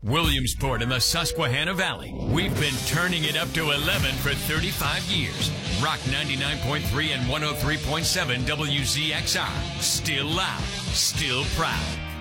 Williamsport in the Susquehanna Valley. We've been turning it up to 11 for 35 years. Rock 99.3 and 103.7 WZXR. Still loud, still proud.